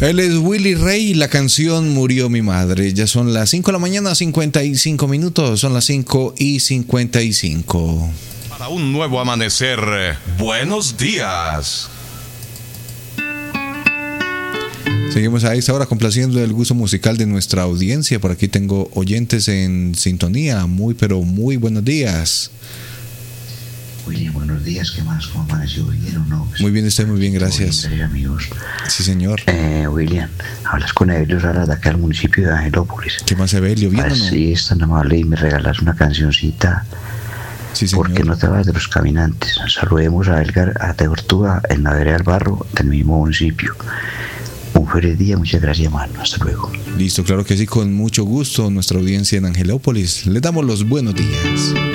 Él es Willy Ray y la canción Murió mi madre. Ya son las 5 de la mañana, 55 minutos. Son las 5:55. Para un nuevo amanecer, buenos días. Seguimos a esta hora complaciendo el gusto musical de nuestra audiencia. Por aquí tengo oyentes en sintonía. Pero muy buenos días. William, buenos días. ¿Qué más? ¿Cómo amaneció? ¿Bien o no? Muy bien, muy bien, gracias. Bien, amigos. Sí, señor. William, hablas con Evelio Salas de acá del municipio de Angelópolis. ¿Qué más, Evelio? ¿Bien o no? Sí, es tan amable y me regalas una cancioncita. Sí, señor. Porque no te vas de los caminantes. Saludemos a Edgar Ateortúa en la vereda del Barro del mismo municipio. Un feliz día, muchas gracias, mano. Hasta luego. Listo, claro que sí, con mucho gusto. Nuestra audiencia en Angelópolis. Le damos los buenos días.